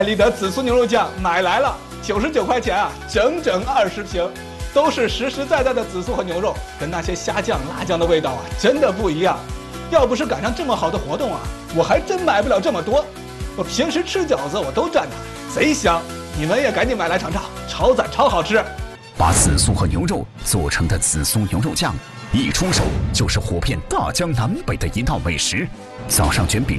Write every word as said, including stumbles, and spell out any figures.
里的紫苏牛肉酱买来了，九十九块钱啊，整整二十瓶，都是实实在在的紫苏和牛肉，跟那些虾酱、辣酱的味道啊，真的不一样。要不是赶上这么好的活动啊，我还真买不了这么多。我平时吃饺子我都蘸它，贼香。你们也赶紧买来尝尝，超赞超好吃。 把紫苏和牛肉做成的紫苏牛肉酱，一出手就是火遍大江南北的一道美食。早上卷饼。